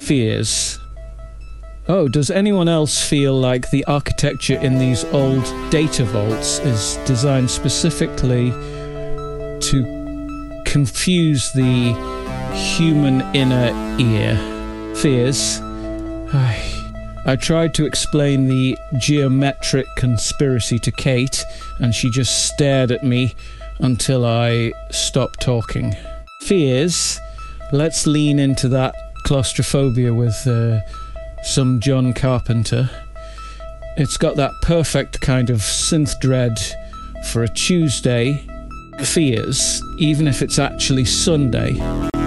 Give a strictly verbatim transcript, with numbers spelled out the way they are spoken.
Fears. Oh, does anyone else feel like the architecture in these old data vaults is designed specifically to confuse the human inner ear? Fears. I, I tried to explain the geometric conspiracy to Kate, and she just stared at me until I stopped talking. Fears. Let's lean into that claustrophobia with uh, some John Carpenter. It's got that perfect kind of synth dread for a Tuesday. Fears, even if it's actually Sunday.